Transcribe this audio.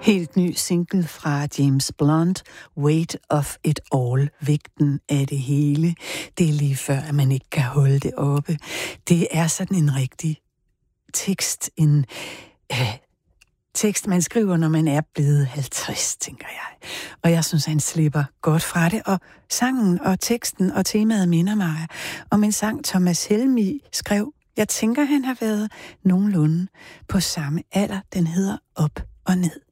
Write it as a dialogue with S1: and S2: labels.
S1: Helt ny single fra James Blunt, Weight of It All, vægten af det hele. Det er lige før, at man ikke kan holde det oppe. Det er sådan en rigtig tekst, tekst, man skriver, når man er blevet 50, tænker jeg. Og jeg synes, han slipper godt fra det. Og sangen og teksten og temaet minder mig om en sang, Thomas Helmig skrev. Jeg tænker, han har været nogenlunde på samme alder. Den hedder Op og Ned.